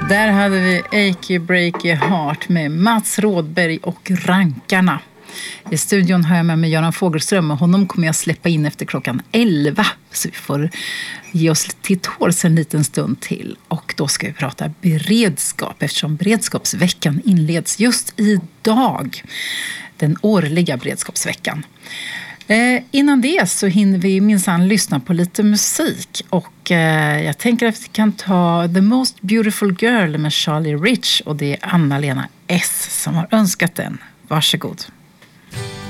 Där hade vi Achy Breaky Heart med Mats Rådberg och Rankarna. I studion har jag med mig Göran Fogelström och honom kommer jag släppa in efter klockan 11. Så vi får ge oss till tåls en liten stund till. Och då ska vi prata beredskap eftersom beredskapsveckan inleds just idag. Den årliga beredskapsveckan. Innan det så hinner vi minsann lyssna på lite musik och jag tänker att vi kan ta The Most Beautiful Girl med Charlie Rich och det är Anna-Lena S. som har önskat den. Varsågod.